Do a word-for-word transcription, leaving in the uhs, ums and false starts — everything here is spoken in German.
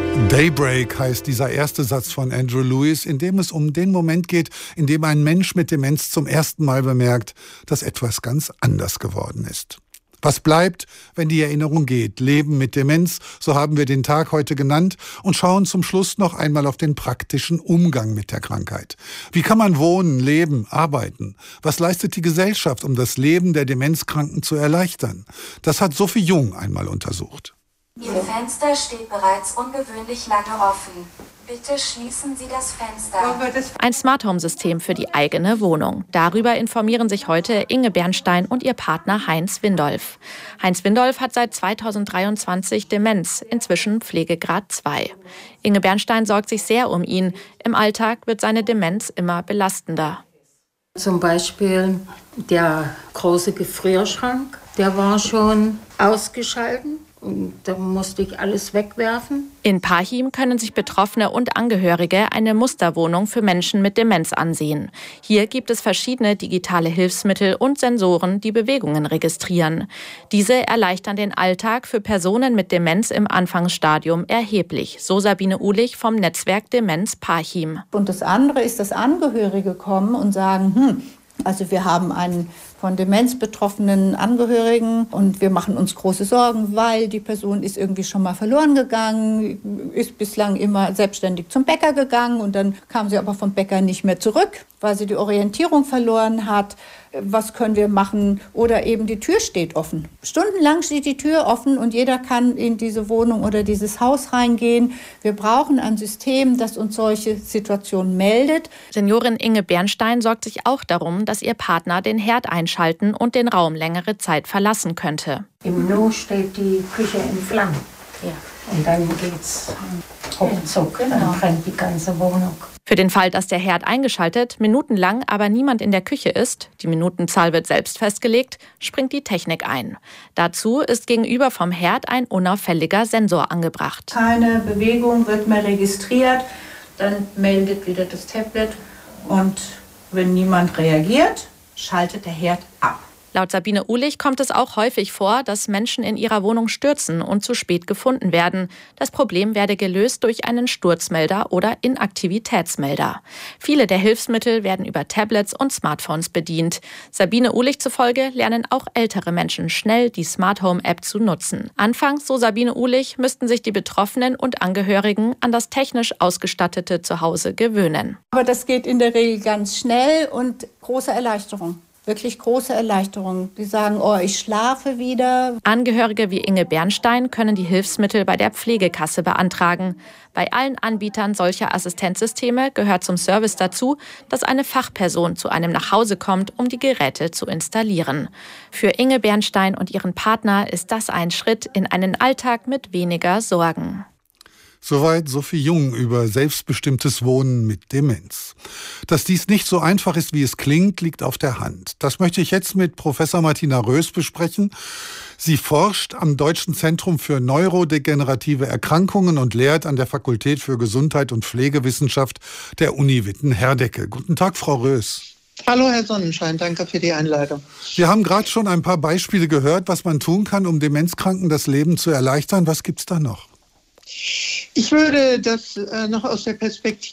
Daybreak heißt dieser erste Satz von Andrew Lewis, in dem es um den Moment geht, in dem ein Mensch mit Demenz zum ersten Mal bemerkt, dass etwas ganz anders geworden ist. Was bleibt, wenn die Erinnerung geht? Leben mit Demenz, so haben wir den Tag heute genannt, und schauen zum Schluss noch einmal auf den praktischen Umgang mit der Krankheit. Wie kann man wohnen, leben, arbeiten? Was leistet die Gesellschaft, um das Leben der Demenzkranken zu erleichtern? Das hat Sophie Jung einmal untersucht. Ihr Fenster steht bereits ungewöhnlich lange offen. Bitte schließen Sie das Fenster. Ein Smart Home System für die eigene Wohnung. Darüber informieren sich heute Inge Bernstein und ihr Partner Heinz Windolf. Heinz Windolf hat seit zweitausenddreiundzwanzig Demenz, inzwischen Pflegegrad zwei. Inge Bernstein sorgt sich sehr um ihn. Im Alltag wird seine Demenz immer belastender. Zum Beispiel der große Gefrierschrank, der war schon ausgeschaltet. Und da musste ich alles wegwerfen. In Parchim können sich Betroffene und Angehörige eine Musterwohnung für Menschen mit Demenz ansehen. Hier gibt es verschiedene digitale Hilfsmittel und Sensoren, die Bewegungen registrieren. Diese erleichtern den Alltag für Personen mit Demenz im Anfangsstadium erheblich, so Sabine Uhlich vom Netzwerk Demenz Parchim. Und das andere ist, dass Angehörige kommen und sagen, hm, also wir haben einen von Demenz betroffenen Angehörigen und wir machen uns große Sorgen, weil die Person ist irgendwie schon mal verloren gegangen, ist bislang immer selbstständig zum Bäcker gegangen und dann kam sie aber vom Bäcker nicht mehr zurück, weil sie die Orientierung verloren hat. Was können wir machen? Oder eben die Tür steht offen. Stundenlang steht die Tür offen und jeder kann in diese Wohnung oder dieses Haus reingehen. Wir brauchen ein System, das uns solche Situationen meldet. Seniorin Inge Bernstein sorgt sich auch darum, dass ihr Partner den Herd einschalten und den Raum längere Zeit verlassen könnte. Im Nu steht die Küche in Flammen. Ja. Und dann geht's ruckzuck, genau. Dann brennt die ganze Wohnung. Für den Fall, dass der Herd eingeschaltet, minutenlang aber niemand in der Küche ist, die Minutenzahl wird selbst festgelegt, springt die Technik ein. Dazu ist gegenüber vom Herd ein unauffälliger Sensor angebracht. Keine Bewegung wird mehr registriert, dann meldet wieder das Tablet und wenn niemand reagiert, schaltet der Herd ab. Laut Sabine Uhlich kommt es auch häufig vor, dass Menschen in ihrer Wohnung stürzen und zu spät gefunden werden. Das Problem werde gelöst durch einen Sturzmelder oder Inaktivitätsmelder. Viele der Hilfsmittel werden über Tablets und Smartphones bedient. Sabine Uhlich zufolge lernen auch ältere Menschen schnell die Smart Home App zu nutzen. Anfangs, so Sabine Uhlich, müssten sich die Betroffenen und Angehörigen an das technisch ausgestattete Zuhause gewöhnen. Aber das geht in der Regel ganz schnell und große Erleichterung. Wirklich große Erleichterung. Die sagen, oh, ich schlafe wieder. Angehörige wie Inge Bernstein können die Hilfsmittel bei der Pflegekasse beantragen. Bei allen Anbietern solcher Assistenzsysteme gehört zum Service dazu, dass eine Fachperson zu einem nach Hause kommt, um die Geräte zu installieren. Für Inge Bernstein und ihren Partner ist das ein Schritt in einen Alltag mit weniger Sorgen. Soweit Sophie Jung über selbstbestimmtes Wohnen mit Demenz. Dass dies nicht so einfach ist, wie es klingt, liegt auf der Hand. Das möchte ich jetzt mit Professor Martina Rös besprechen. Sie forscht am Deutschen Zentrum für neurodegenerative Erkrankungen und lehrt an der Fakultät für Gesundheit und Pflegewissenschaft der Uni Witten-Herdecke. Guten Tag, Frau Rös. Hallo, Herr Sonnenschein, danke für die Einleitung. Wir haben gerade schon ein paar Beispiele gehört, was man tun kann, um Demenzkranken das Leben zu erleichtern. Was gibt's da noch? Ich würde das äh, noch aus der Perspektive